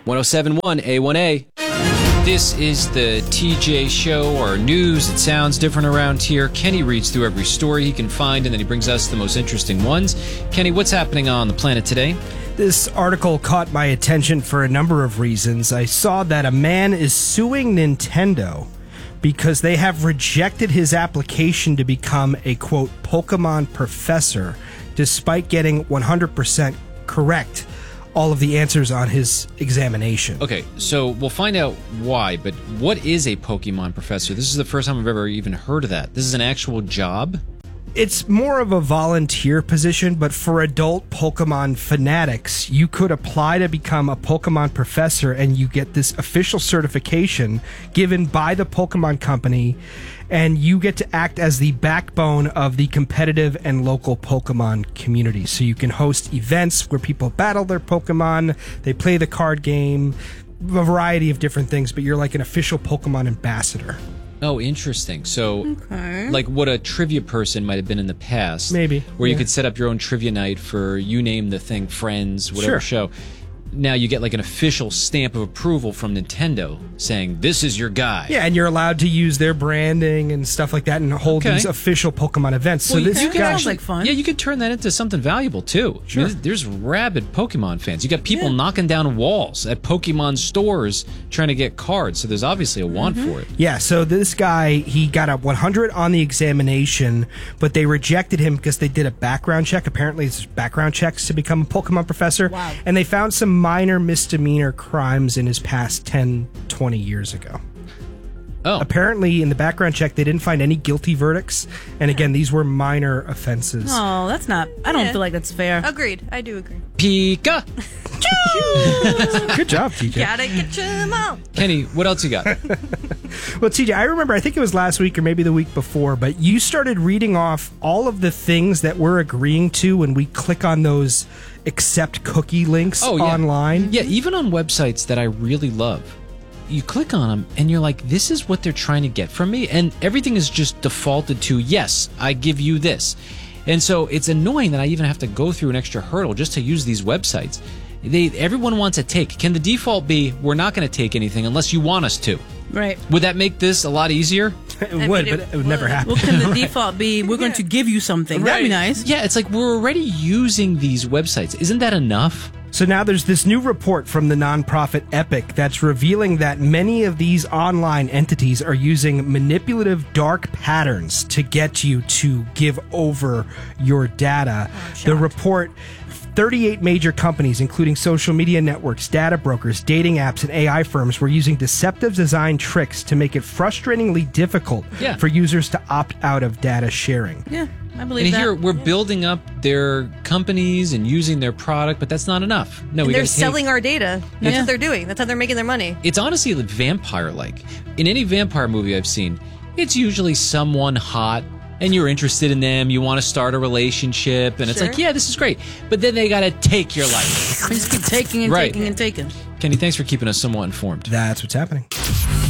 107.1 A1A. This is the TJ Show, our news. It sounds different around here. Kenny reads through every story he can find, and then he brings us the most interesting ones. Kenny, what's happening on the planet today? This article caught my attention for a number of reasons. I saw that a man is suing Nintendo because they have rejected his application to become a, quote, Pokemon professor, despite getting 100% correct all of the answers on his examination. Okay, so we'll find out why, but what is a Pokemon professor? This is the first time I've ever even heard of that. This is an actual job? It's more of a volunteer position, but for adult Pokemon fanatics, you could apply to become a Pokemon professor and you get this official certification given by the Pokemon Company, and you get to act as the backbone of the competitive and local Pokemon community. So you can host events where people battle their Pokemon, they play the card game, a variety of different things, but you're like an official Pokemon ambassador. Oh, interesting. So, like what a trivia person might have been in the past. Maybe. Where you could set up your own trivia night for, you name the thing, Friends, whatever show. Now you get like an official stamp of approval from Nintendo saying, this is your guy. Yeah, and you're allowed to use their branding and stuff like that and hold these official Pokemon events. Well, so this guy sounds like fun. Yeah, you could turn that into something valuable too. Sure. I mean, there's rabid Pokemon fans. You got people knocking down walls at Pokemon stores trying to get cards, so there's obviously a want for it. Yeah, so this guy, he got a 100 on the examination, but they rejected him because they did a background check. Apparently, it's background checks to become a Pokemon professor. Wow. And they found some minor misdemeanor crimes in his past 10, 20 years ago. Oh. Apparently, in the background check, they didn't find any guilty verdicts. And again, these were minor offenses. Oh, that's not... I don't feel like that's fair. Agreed. I do agree. Pika! Good job, TJ. Gotta get your mouth. Kenny, what else you got? Well, TJ, I remember, I think it was last week or maybe the week before, but you started reading off all of the things that we're agreeing to when we click on those accept cookie links online. Yeah, even on websites that I really love. You click on them and you're like, this is what they're trying to get from me? And everything is just defaulted to, yes, I give you this. And so it's annoying that I even have to go through an extra hurdle just to use these websites. Everyone wants a take. Can the default be, we're not going to take anything unless you want us to? Right. Would that make this a lot easier? It would, but it would never happen. Well, can the default be, we're going to give you something? That'd be nice. Yeah, it's like we're already using these websites. Isn't that enough? So now there's this new report from the nonprofit Epic that's revealing that many of these online entities are using manipulative dark patterns to get you to give over your data. The report, 38 major companies, including social media networks, data brokers, dating apps, and AI firms, were using deceptive design tricks to make it frustratingly difficult for users to opt out of data sharing. Yeah, I believe and that. here we're building up their companies and using their product, but that's not enough. No, And they're selling our data. That's what they're doing. That's how they're making their money. It's honestly vampire-like. In any vampire movie I've seen, it's usually someone hot, and you're interested in them, you want to start a relationship, and it's like, yeah, this is great. But then they got to take your life. Just keep taking and taking and taking. Kenny, thanks for keeping us somewhat informed. That's what's happening.